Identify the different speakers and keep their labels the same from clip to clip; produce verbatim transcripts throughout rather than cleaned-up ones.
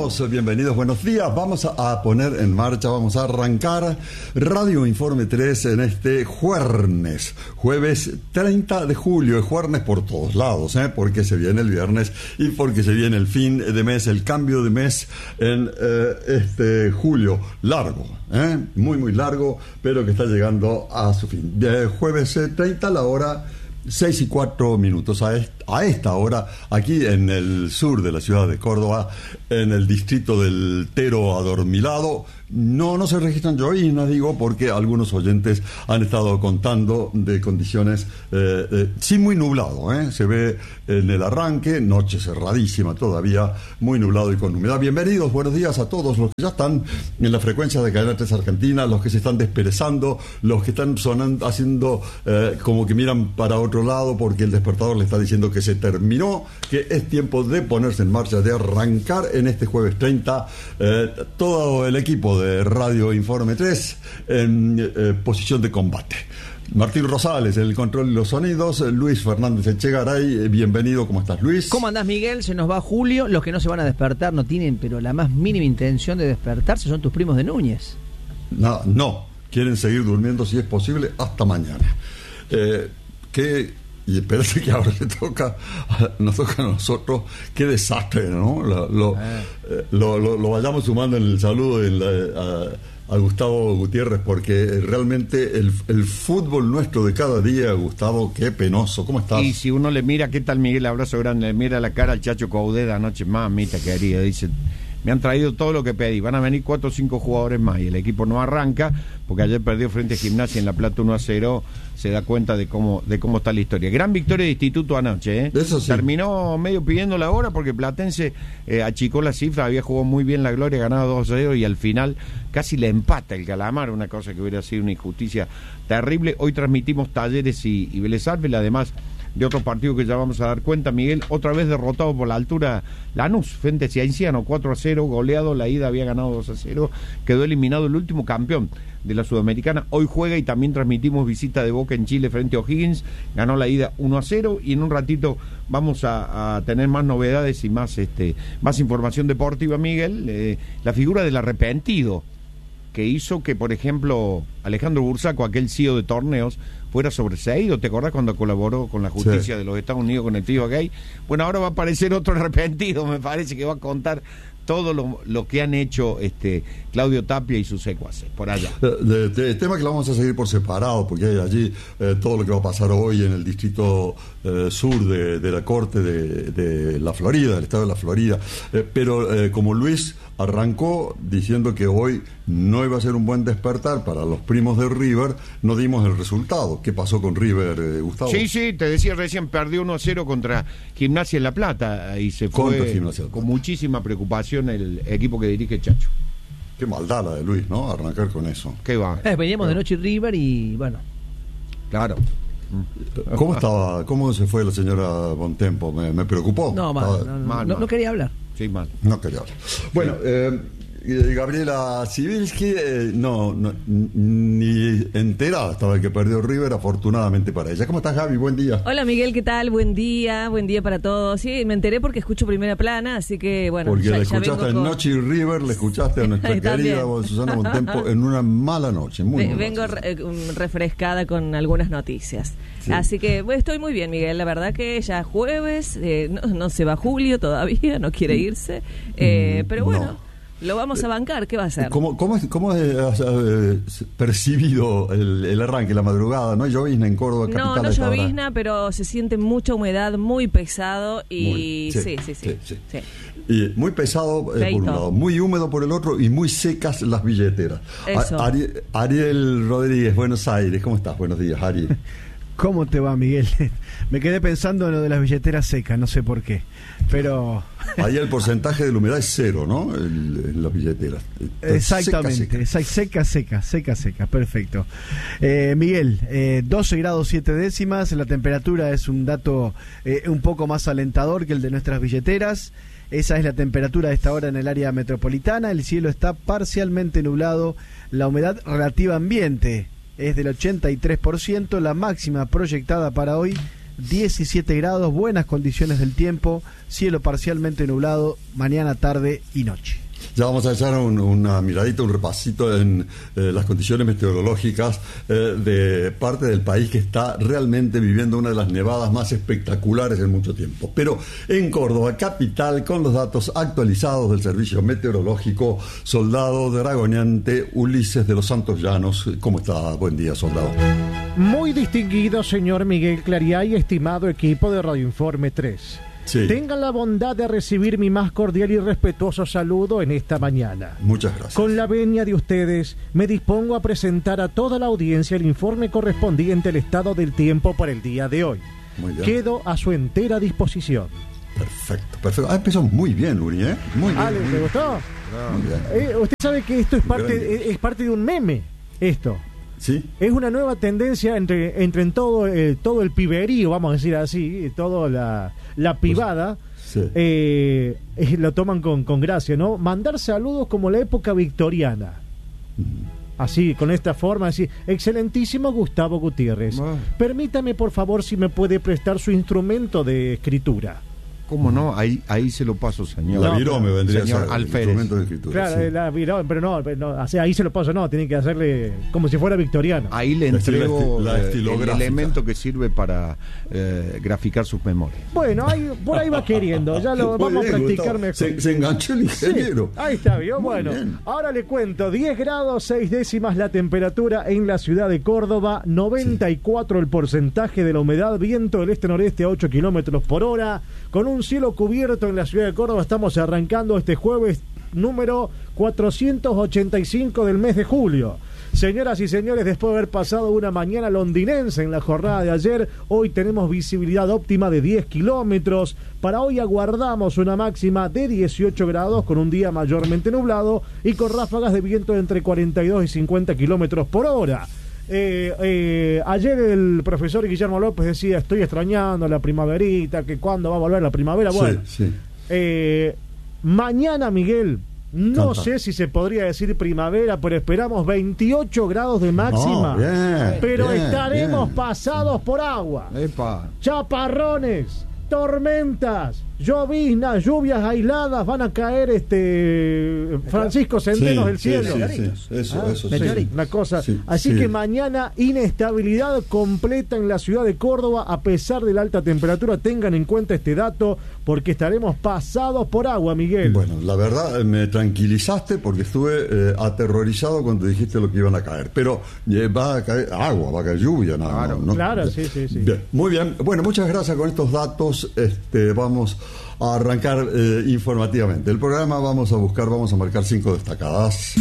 Speaker 1: Bienvenidos, bienvenidos, buenos días. Vamos a, a poner en marcha, vamos a arrancar Radio Informe tres en este jueves, jueves treinta de julio, es jueves por todos lados, ¿eh? Porque se viene el viernes y porque se viene el fin de mes, el cambio de mes en eh, este julio largo, ¿eh? Muy, muy largo, pero que está llegando a su fin. De jueves treinta, la hora seis y cuatro minutos. A, est- a esta hora, aquí en el sur de la ciudad de Córdoba, en el distrito del Tero Adormilado, no, no se registran lloviznas, digo, porque algunos oyentes han estado contando de condiciones eh, eh, sí muy nublado, ¿eh? Se ve en el arranque, noche cerradísima todavía, muy nublado y con humedad. Bienvenidos, buenos días a todos los que ya están en la frecuencia de Cadena tres Argentina, los que se están desperezando, los que están sonando, haciendo eh, como que miran para otro lado porque el despertador le está diciendo que se terminó, que es tiempo de ponerse en marcha, de arrancar en este jueves treinta, eh, todo el equipo de Radio Informe tres en eh, posición de combate. Martín Rosales, el control y los sonidos, Luis Fernández Echegaray, bienvenido, ¿cómo estás, Luis?
Speaker 2: ¿Cómo andás, Miguel? Se nos va Julio, los que no se van a despertar no tienen pero la más mínima intención de despertarse, son tus primos de Núñez.
Speaker 1: No, no, quieren seguir durmiendo si es posible hasta mañana. Eh, ¿qué? Y espérate que ahora le toca, nos toca a nosotros, qué desastre, ¿no? Lo, lo, eh. lo, lo, lo vayamos sumando en el saludo en la, a, a Gustavo Gutiérrez, porque realmente el, el fútbol nuestro de cada día, Gustavo, qué penoso. ¿Cómo estás?
Speaker 3: Y si uno le mira, ¿qué tal, Miguel? Abrazo grande, le mira la cara al Chacho Caudeda anoche, mamita querida, dice... Me han traído todo lo que pedí. Van a venir cuatro o cinco jugadores más y el equipo no arranca porque ayer perdió frente a Gimnasia en La Plata uno a cero. Se da cuenta de cómo de cómo está la historia. Gran victoria de Instituto anoche, ¿eh?
Speaker 1: Eso sí.
Speaker 3: Terminó medio pidiendo la hora porque Platense eh, achicó la cifra, había jugado muy bien la Gloria, ganado dos a cero y al final casi le empata el Calamar, una cosa que hubiera sido una injusticia terrible. Hoy transmitimos Talleres y, y Vélez Sarsfield, además de otros partidos que ya vamos a dar cuenta. Miguel, otra vez derrotado por la altura Lanús frente a Cienciano, cuatro a cero, goleado, la ida había ganado dos a cero, quedó eliminado el último campeón de la Sudamericana. Hoy juega y también transmitimos visita de Boca en Chile frente a O'Higgins, ganó la ida uno a cero y en un ratito vamos a, a tener más novedades y más este más información deportiva, Miguel. Eh, la figura del arrepentido que hizo que, por ejemplo, Alejandro Bursaco, aquel C E O de torneos, fuera sobreseído. ¿Te acordás cuando colaboró con la justicia sí. de los Estados Unidos con el tío gay? Bueno, ahora va a aparecer otro arrepentido, me parece, que va a contar todo lo, lo que han hecho este Claudio Tapia y sus secuaces por allá.
Speaker 1: De, de, de tema que lo vamos a seguir por separado, porque hay allí eh, todo lo que va a pasar hoy en el distrito eh, sur de, de la Corte de, de la Florida, del estado de la Florida. Eh, pero eh, como Luis arrancó diciendo que hoy no iba a ser un buen despertar para los primos de River, no dimos el resultado. ¿Qué pasó con River, eh, Gustavo?
Speaker 3: Sí, sí, te decía recién, perdió uno a cero contra Gimnasia en La Plata y se fue con muchísima preocupación el equipo que dirige Chacho.
Speaker 1: Qué maldad la de Luis, ¿no? Arrancar con eso.
Speaker 3: ¿Qué va?
Speaker 2: Eh, veníamos de noche River y bueno.
Speaker 3: Claro.
Speaker 1: ¿Cómo estaba? ¿Cómo se fue la señora Bontempo? Me, me preocupó.
Speaker 2: No, mal,
Speaker 1: estaba...
Speaker 2: no, no,
Speaker 3: mal,
Speaker 2: no,
Speaker 3: mal.
Speaker 2: no quería hablar.
Speaker 3: Sí, mal.
Speaker 1: No quería hablar. Bueno, eh, Gabriela Sibilski, eh, no, no, ni enterada estaba de que perdió River, afortunadamente para ella. ¿Cómo estás, Gaby? Buen día.
Speaker 4: Hola, Miguel, ¿qué tal? Buen día, buen día para todos. Sí, me enteré porque escucho Primera Plana, así que bueno.
Speaker 1: Porque
Speaker 4: ya,
Speaker 1: le
Speaker 4: ya
Speaker 1: escuchaste en
Speaker 4: con...
Speaker 1: Noche y River, le escuchaste a nuestra querida Susana Bontempo en una mala noche. Muy
Speaker 4: Ve, vengo re, refrescada con algunas noticias. Sí. Así que bueno, estoy muy bien, Miguel. La verdad que ya es jueves, eh, no, no se va Julio todavía, no quiere irse. Eh, mm, pero bueno. No. Lo vamos a bancar, ¿qué va a hacer?
Speaker 1: ¿Cómo, cómo, cómo has eh, percibido el, el arranque, la madrugada? ¿No hay llovizna en Córdoba, capital?
Speaker 4: No, no llovizna, pero se siente mucha humedad, muy pesado y... Muy, sí, sí, sí, sí, sí, sí.
Speaker 1: Y muy pesado eh, por un lado, muy húmedo por el otro y muy secas las billeteras.
Speaker 4: Eso.
Speaker 1: A, Ari, Ariel Rodríguez, Buenos Aires, ¿cómo estás? Buenos días, Ariel.
Speaker 5: ¿Cómo te va, Miguel? Me quedé pensando en lo de las billeteras secas, no sé por qué, pero...
Speaker 1: Ahí el porcentaje de la humedad es cero, ¿no? El, en las billeteras.
Speaker 5: Exactamente, seca, seca, seca, seca, seca, perfecto. Eh, Miguel, eh, doce grados siete décimas, la temperatura es un dato eh, un poco más alentador que el de nuestras billeteras. Esa es la temperatura de esta hora en el área metropolitana, el cielo está parcialmente nublado, la humedad relativa ambiente es del ochenta y tres por ciento, la máxima proyectada para hoy diecisiete grados, buenas condiciones del tiempo, cielo parcialmente nublado, mañana, tarde y noche.
Speaker 1: Ya vamos a echar un, una miradita, un repasito en eh, las condiciones meteorológicas eh, de parte del país que está realmente viviendo una de las nevadas más espectaculares en mucho tiempo. Pero en Córdoba, capital, con los datos actualizados del Servicio Meteorológico, soldado dragoneante Ulises de los Santos Llanos. ¿Cómo está? Buen día, soldado.
Speaker 6: Muy distinguido señor Miguel Clariay, estimado equipo de Radio Informe tres. Sí. Tengan la bondad de recibir mi más cordial y respetuoso saludo en esta mañana.
Speaker 1: Muchas gracias.
Speaker 6: Con la venia de ustedes, me dispongo a presentar a toda la audiencia el informe correspondiente al estado del tiempo para el día de hoy.
Speaker 1: Muy bien.
Speaker 6: Quedo a su entera disposición.
Speaker 1: Perfecto, perfecto. Ah, empezó muy bien, Uri, ¿eh? Muy bien.
Speaker 6: Ah, ¿le
Speaker 1: muy
Speaker 6: gustó?
Speaker 1: Muy bien.
Speaker 6: Eh, usted sabe que esto es parte, es, es parte de un meme, esto.
Speaker 1: ¿Sí?
Speaker 6: Es una nueva tendencia entre, entre en todo, eh, todo el piberío, vamos a decir así, toda la, la pibada, sí. eh, eh, lo toman con, con gracia, ¿no? Mandar saludos como la época victoriana. Mm. Así, con esta forma, así, excelentísimo Gustavo Gutiérrez. Oh. Permítame, por favor, si me puede prestar su instrumento de escritura.
Speaker 3: ¿Cómo no? Ahí ahí se lo paso, señor.
Speaker 1: La viró me vendría
Speaker 3: señor
Speaker 1: a ser
Speaker 3: Alférez.
Speaker 1: Instrumento de escritura.
Speaker 6: Claro, sí. La viró, pero no, pero no o sea, ahí se lo paso, no, tiene que hacerle como si fuera victoriano.
Speaker 3: Ahí le entrego
Speaker 1: la esti- la
Speaker 3: el elemento que sirve para eh, graficar sus memorias.
Speaker 6: Bueno, ahí, por ahí va queriendo, ya lo vamos
Speaker 1: bien,
Speaker 6: a practicar
Speaker 1: Gustavo.
Speaker 6: mejor.
Speaker 1: Se, se enganchó el ingeniero.
Speaker 6: Sí, ahí está, ¿vio?
Speaker 1: Muy
Speaker 6: Bueno,
Speaker 1: bien.
Speaker 6: ahora le cuento, diez grados seis décimas la temperatura en la ciudad de Córdoba, noventa y cuatro sí. el porcentaje de la humedad, viento del este-noreste a ocho kilómetros por hora, con un cielo cubierto en la ciudad de Córdoba. Estamos arrancando este jueves número cuatrocientos ochenta y cinco del mes de julio. Señoras y señores, después de haber pasado una mañana londinense en la jornada de ayer, hoy tenemos visibilidad óptima de diez kilómetros. Para hoy aguardamos una máxima de dieciocho grados con un día mayormente nublado y con ráfagas de viento de entre cuarenta y dos y cincuenta kilómetros por hora. Eh, eh, ayer el profesor Guillermo López decía, estoy extrañando la primaverita, que cuándo va a volver la primavera. Bueno,
Speaker 1: sí, sí.
Speaker 6: Eh, mañana, Miguel, no
Speaker 1: Canta.
Speaker 6: sé si se podría decir primavera, pero esperamos veintiocho grados de máxima.
Speaker 1: No, bien,
Speaker 6: pero
Speaker 1: bien,
Speaker 6: estaremos
Speaker 1: bien.
Speaker 6: pasados por agua.
Speaker 3: Epa.
Speaker 6: Chaparrones, tormentas, lloviznas, lluvias aisladas, van a caer este Francisco Centenos
Speaker 1: Sí,
Speaker 6: del cielo.
Speaker 1: sí, sí, sí. Eso,
Speaker 6: Ah,
Speaker 1: eso,
Speaker 6: sí,
Speaker 1: sí.
Speaker 6: una cosa.
Speaker 1: Sí,
Speaker 6: Así
Speaker 1: sí.
Speaker 6: que mañana inestabilidad completa en la ciudad de Córdoba, a pesar de la alta temperatura. Tengan en cuenta este dato, porque estaremos pasados por agua, Miguel.
Speaker 1: Bueno, la verdad me tranquilizaste porque estuve eh, aterrorizado cuando dijiste lo que iban a caer. Pero eh, va a caer agua, va a caer lluvia, nada.
Speaker 3: Claro,
Speaker 1: ¿no?
Speaker 6: claro, sí, sí, sí.
Speaker 1: Bien, muy bien. Bueno, muchas gracias con estos datos. Este, vamos a arrancar eh, informativamente. El programa vamos a buscar, vamos a marcar cinco destacadas.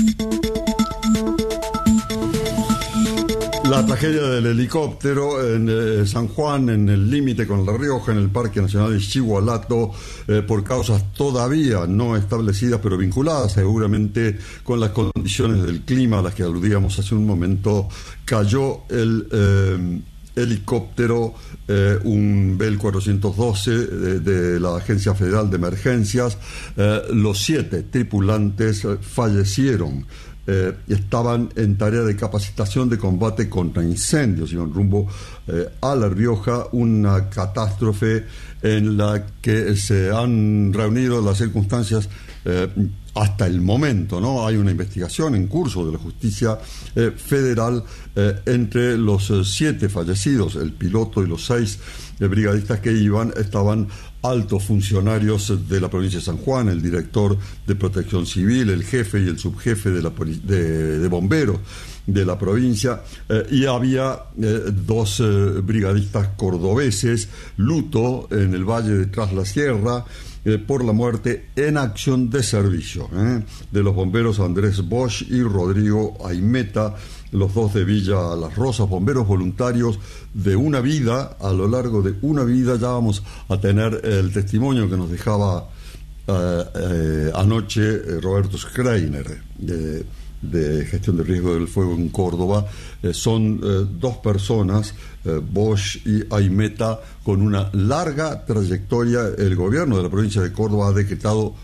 Speaker 1: La tragedia del helicóptero en eh, San Juan, en el límite con La Rioja, en el Parque Nacional de Chihualato, eh, por causas todavía no establecidas, pero vinculadas seguramente con las condiciones del clima a las que aludíamos hace un momento, cayó el eh, helicóptero, eh, un Bell cuatrocientos doce de, de la Agencia Federal de Emergencias. Eh, los siete tripulantes eh, fallecieron. Eh, estaban en tarea de capacitación de combate contra incendios, iban rumbo eh, a La Rioja, una catástrofe en la que se han reunido las circunstancias eh, hasta el momento, ¿no? Hay una investigación en curso de la justicia eh, federal eh, entre los eh, siete fallecidos, el piloto y los seis eh, brigadistas que iban, estaban altos funcionarios de la provincia de San Juan, el director de Protección Civil, el jefe y el subjefe de, la poli- de, de bomberos de la provincia, eh, y había eh, dos eh, brigadistas cordobeses, luto en el Valle de Tras la Sierra, eh, por la muerte en acción de servicio, eh, de los bomberos Andrés Bosch y Rodrigo Aimeta, los dos de Villa Las Rosas, bomberos voluntarios de una vida. A lo largo de una vida ya vamos a tener el testimonio que nos dejaba eh, eh, anoche eh, Roberto Schreiner, de, de Gestión de Riesgo del Fuego en Córdoba. Eh, son eh, dos personas, eh, Bosch y Aimeta, con una larga trayectoria. El gobierno de la provincia de Córdoba ha decretado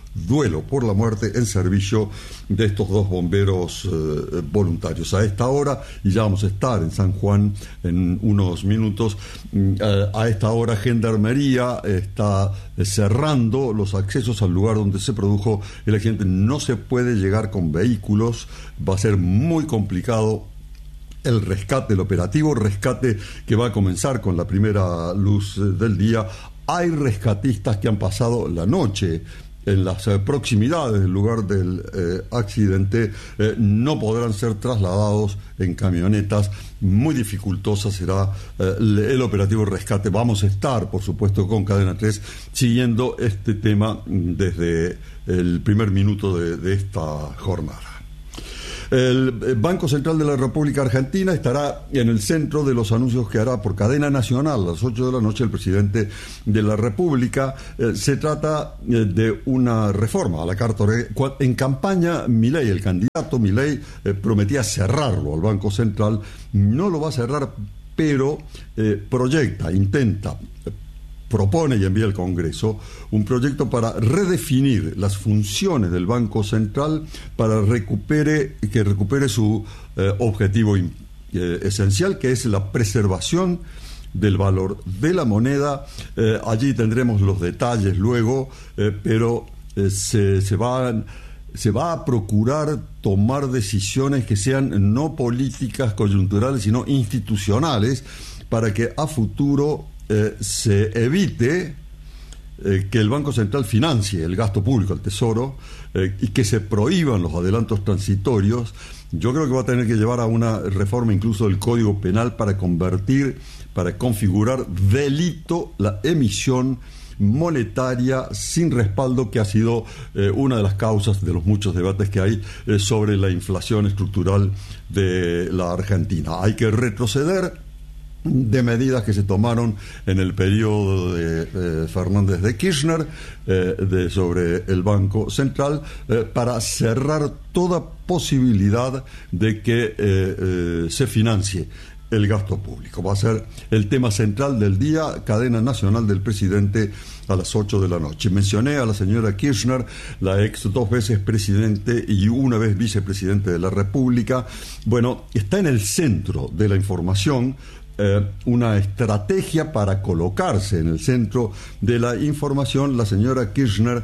Speaker 1: duelo por la muerte en servicio de estos dos bomberos eh, voluntarios. A esta hora, y ya vamos a estar en San Juan en unos minutos, eh, a esta hora Gendarmería está cerrando los accesos al lugar donde se produjo el accidente. No se puede llegar con vehículos, va a ser muy complicado el rescate, el operativo rescate que va a comenzar con la primera luz del día. Hay rescatistas que han pasado la noche en las eh, proximidades del lugar del eh, accidente, eh, no podrán ser trasladados en camionetas. Muy dificultosa será eh, el operativo rescate. Vamos a estar, por supuesto, con Cadena tres siguiendo este tema desde el primer minuto de, de esta jornada. El Banco Central de la República Argentina estará en el centro de los anuncios que hará por cadena nacional a las ocho de la noche el presidente de la República. Eh, se trata eh, de una reforma a la Carta Orgánica. En campaña, Milei, el candidato Milei, eh, prometía cerrarlo al Banco Central. No lo va a cerrar, pero eh, proyecta, intenta, propone y envía al Congreso un proyecto para redefinir las funciones del Banco Central para recupere, que recupere su eh, objetivo eh, esencial, que es la preservación del valor de la moneda. Eh, allí tendremos los detalles luego, eh, pero eh, se, se van... se va a procurar tomar decisiones que sean no políticas coyunturales, sino institucionales, para que a futuro eh, se evite eh, que el Banco Central financie el gasto público, el Tesoro, eh, y que se prohíban los adelantos transitorios. Yo creo que va a tener que llevar a una reforma incluso del Código Penal para convertir, para configurar delito la emisión monetaria sin respaldo, que ha sido eh, una de las causas de los muchos debates que hay eh, sobre la inflación estructural de la Argentina. Hay que retroceder de medidas que se tomaron en el periodo de eh, Fernández de Kirchner eh, de, sobre el Banco Central eh, para cerrar toda posibilidad de que eh, eh, se financie el gasto público. Va a ser el tema central del día, cadena nacional del presidente a las ocho de la noche. Mencioné a la señora Kirchner, la ex dos veces presidente y una vez vicepresidente de la República. Bueno, está en el centro de la información, eh, una estrategia para colocarse en el centro de la información. La señora Kirchner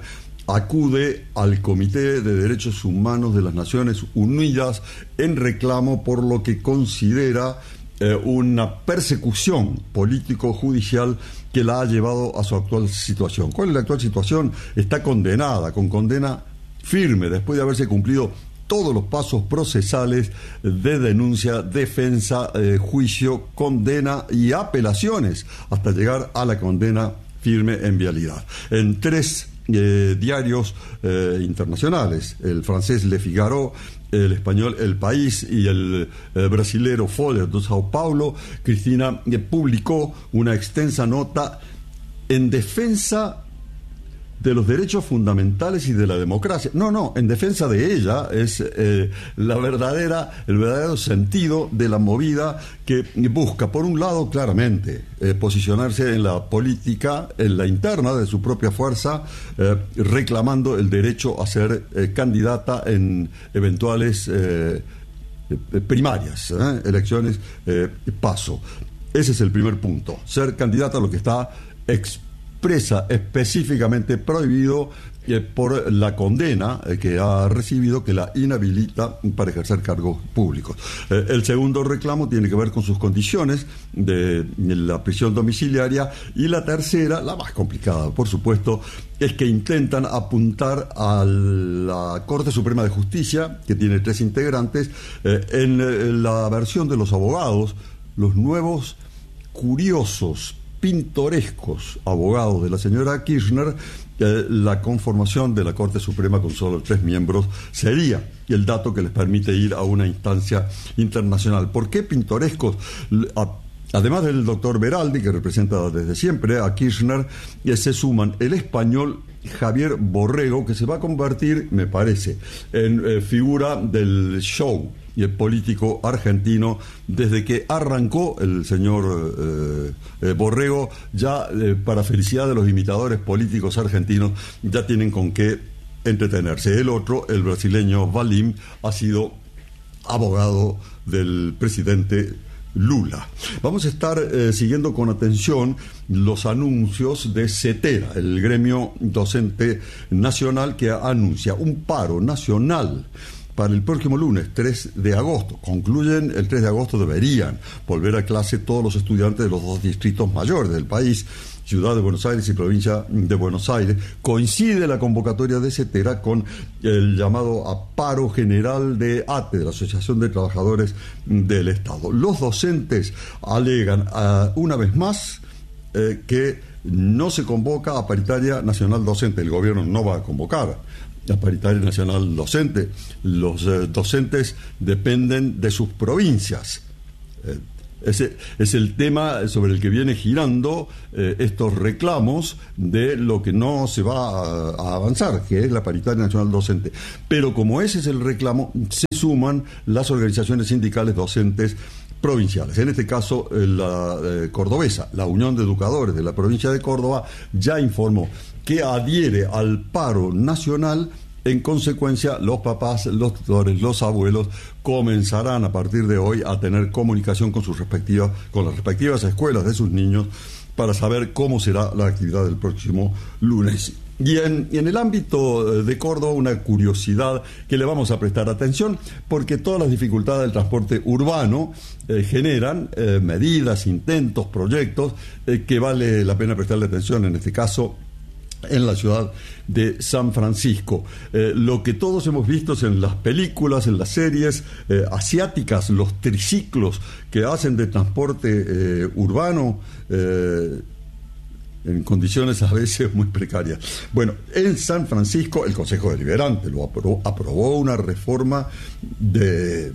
Speaker 1: acude al Comité de Derechos Humanos de las Naciones Unidas en reclamo por lo que considera Eh, una persecución político-judicial que la ha llevado a su actual situación. ¿Cuál es la actual situación? Está condenada, con condena firme, después de haberse cumplido todos los pasos procesales de denuncia, defensa, eh, juicio, condena y apelaciones, hasta llegar a la condena firme en vialidad. En tres eh, diarios eh, internacionales, el francés Le Figaro, el español El País y el, el brasilero Folha de Sao Paulo, Cristina eh, publicó una extensa nota en defensa de los derechos fundamentales y de la democracia. No, no, en defensa de ella es eh, la verdadera, el verdadero sentido de la movida que busca, por un lado, claramente, eh, posicionarse en la política, en la interna de su propia fuerza, eh, reclamando el derecho a ser eh, candidata en eventuales eh, primarias, eh, elecciones, eh, paso. Ese es el primer punto, ser candidata a lo que está expresado expresa específicamente prohibido eh, por la condena eh, que ha recibido, que la inhabilita para ejercer cargos públicos. Eh, el segundo reclamo tiene que ver con sus condiciones de, de la prisión domiciliaria, y la tercera, la más complicada, por supuesto, es que intentan apuntar a la Corte Suprema de Justicia, que tiene tres integrantes, eh, en, en la versión de los abogados, los nuevos curiosos, pintorescos abogados de la señora Kirchner, eh, la conformación de la Corte Suprema con solo tres miembros sería el dato que les permite ir a una instancia internacional. ¿Por qué pintorescos? A, además del doctor Beraldi, que representa desde siempre a Kirchner, eh, se suman el español Javier Borrego, que se va a convertir, me parece, en eh, figura del show y el político argentino desde que arrancó el señor eh, eh, Borrego. Ya eh, para felicidad de los imitadores políticos argentinos, ya tienen con qué entretenerse. El otro, el brasileño Valim, ha sido abogado del presidente Lula. Vamos a estar eh, siguiendo con atención los anuncios de CETERA, el gremio docente nacional, que anuncia un paro nacional para el próximo lunes, tres de agosto. Concluyen el tres de agosto, deberían volver a clase todos los estudiantes de los dos distritos mayores del país, Ciudad de Buenos Aires y Provincia de Buenos Aires. Coincide la convocatoria de CETERA con el llamado a paro general de A T E, de la Asociación de Trabajadores del Estado. Los docentes alegan uh, una vez más eh, que no se convoca a paritaria nacional docente. El gobierno no va a convocar la paritaria nacional docente. Los eh, docentes dependen de sus provincias. Eh, Ese es el tema sobre el que viene girando eh, estos reclamos de lo que no se va a, a avanzar, que es la paritaria nacional docente. Pero como ese es el reclamo, se suman las organizaciones sindicales docentes provinciales. En este caso, eh, la eh, cordobesa, la Unión de Educadores de la provincia de Córdoba, ya informó que adhiere al paro nacional. En consecuencia, los papás, los tutores, los abuelos comenzarán a partir de hoy a tener comunicación con sus respectivas, con las respectivas escuelas de sus niños para saber cómo será la actividad del próximo lunes. Y en, y en el ámbito de Córdoba, una curiosidad que le vamos a prestar atención, porque todas las dificultades del transporte urbano eh, generan eh, medidas, intentos, proyectos eh, que vale la pena prestarle atención, en este caso en la ciudad de San Francisco. Eh, lo que todos hemos visto en las películas, en las series eh, asiáticas, los triciclos que hacen de transporte eh, urbano eh, en condiciones a veces muy precarias. Bueno, en San Francisco el Consejo Deliberante lo aprobó, aprobó una reforma de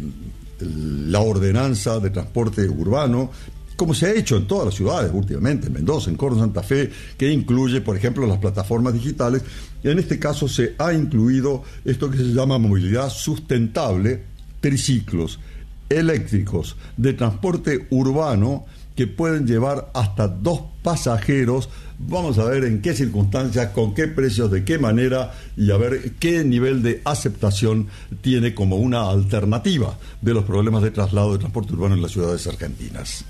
Speaker 1: la ordenanza de transporte urbano, como se ha hecho en todas las ciudades últimamente, en Mendoza, en Córdoba, Santa Fe, que incluye, por ejemplo, las plataformas digitales. En este caso se ha incluido esto que se llama movilidad sustentable, triciclos eléctricos de transporte urbano que pueden llevar hasta dos pasajeros. Vamos a ver en qué circunstancias, con qué precios, de qué manera, y a ver qué nivel de aceptación tiene como una alternativa de los problemas de traslado de transporte urbano en las ciudades argentinas.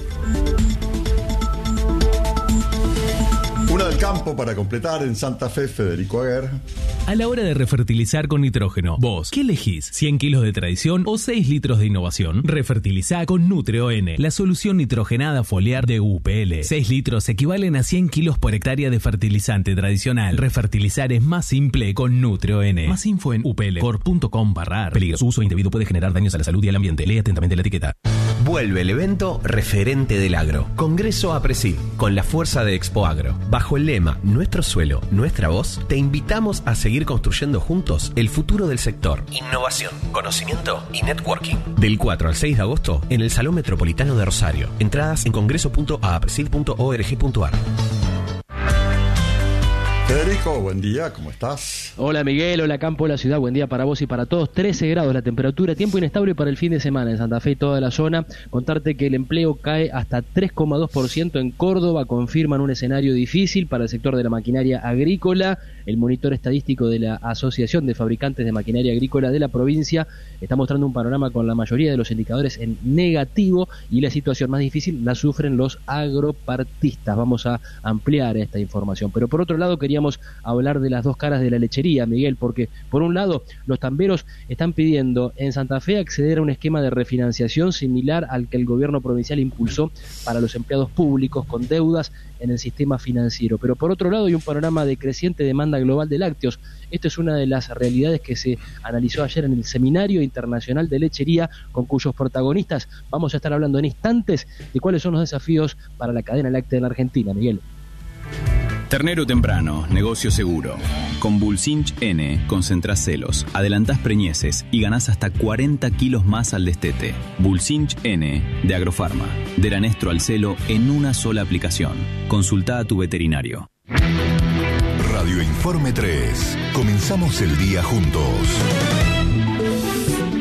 Speaker 1: Una del campo para completar en Santa Fe, Federico Aguer.
Speaker 7: A la hora de refertilizar con nitrógeno, vos, ¿qué elegís? ¿cien kilos de tradición o seis litros de innovación? Refertilizá con Nutre-O-N, la solución nitrogenada foliar de U P L. seis litros equivalen a cien kilos por hectárea de fertilizante tradicional. Refertilizar es más simple con Nutre-O-N. Más info en u p l corp punto com barra ar. Peligro, su uso indebido puede generar daños a la salud y al ambiente. Lee atentamente la etiqueta.
Speaker 8: Vuelve el evento referente del agro. Congreso APRESID, con la fuerza de Expo Agro. Bajo el lema Nuestro suelo, nuestra voz, te invitamos a seguir construyendo juntos el futuro del sector. Innovación, conocimiento y networking. Del cuatro al seis de agosto en el Salón Metropolitano de Rosario. Entradas en congreso punto apresid punto org punto ar.
Speaker 1: Federico, buen día, ¿cómo estás?
Speaker 9: Hola Miguel, hola Campo, hola ciudad, buen día para vos y para todos. trece grados la temperatura, tiempo inestable para el fin de semana en Santa Fe y toda la zona. Contarte que el empleo cae hasta tres coma dos por ciento en Córdoba, confirman un escenario difícil para el sector de la maquinaria agrícola. El monitor estadístico de la Asociación de Fabricantes de Maquinaria Agrícola de la provincia está mostrando un panorama con la mayoría de los indicadores en negativo, y la situación más difícil la sufren los agropartistas. Vamos a ampliar esta información, pero por otro lado queríamos hablar de las dos caras de la lechería, Miguel, porque por un lado los tamberos están pidiendo en Santa Fe acceder a un esquema de refinanciación similar al que el gobierno provincial impulsó para los empleados públicos con deudas en el sistema financiero, pero por otro lado hay un panorama de creciente demanda global de lácteos. Esto es una de las realidades que se analizó ayer en el Seminario Internacional de Lechería, con cuyos protagonistas vamos a estar hablando en instantes de cuáles son los desafíos para la cadena láctea en la Argentina, Miguel.
Speaker 10: Ternero temprano, negocio seguro. Con Bulsinch N concentrás celos, adelantás preñeces y ganás hasta cuarenta kilos más al destete. Bulsinch N de Agrofarma. Del anestro al celo en una sola aplicación. Consultá a tu veterinario.
Speaker 11: Radio Informe tres. Comenzamos el día juntos.
Speaker 1: Eh,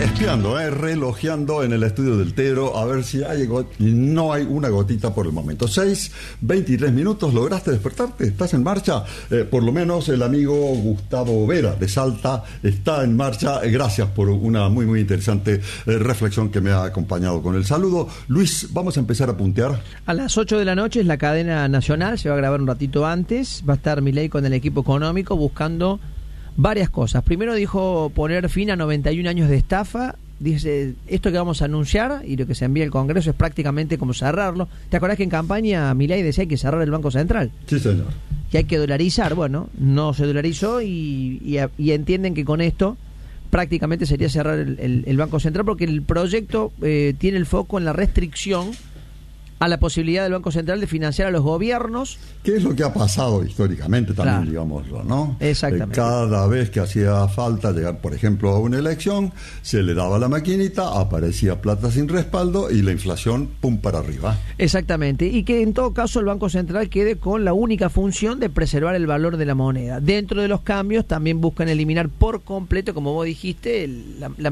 Speaker 1: espiando, eh, relojeando en el estudio del Tero, a ver si hay got- no hay una gotita por el momento. seis, veintitrés minutos, ¿lograste despertarte? ¿Estás en marcha? Eh, por lo menos el amigo Gustavo Vera de Salta está en marcha. Eh, gracias por una muy, muy interesante eh, reflexión que me ha acompañado con el saludo. Luis, vamos a empezar a puntear.
Speaker 2: A las ocho de la noche es la cadena nacional, se va a grabar un ratito antes, va a estar Milei con el equipo económico buscando varias cosas. Primero dijo poner fin a noventa y un años de estafa. Dice, esto que vamos a anunciar y lo que se envía al Congreso es prácticamente como cerrarlo. ¿Te acordás que en campaña Milei decía que hay que cerrar el Banco Central?
Speaker 1: Sí, señor.
Speaker 2: Que hay que dolarizar. Bueno, no se dolarizó y, y, y entienden que con esto prácticamente sería cerrar el, el, el Banco Central, porque el proyecto eh, tiene el foco en la restricción a la posibilidad del Banco Central de financiar a los gobiernos.
Speaker 1: ¿Qué es lo que ha pasado históricamente también,
Speaker 2: Claro.
Speaker 1: digámoslo, ¿no?
Speaker 2: Exactamente.
Speaker 1: Eh, cada vez que hacía falta llegar, por ejemplo, a una elección, se le daba la maquinita, aparecía plata sin respaldo y la inflación, pum, para arriba.
Speaker 2: Exactamente, y que en todo caso el Banco Central quede con la única función de preservar el valor de la moneda. Dentro de los cambios también buscan eliminar por completo, como vos dijiste, el- la, la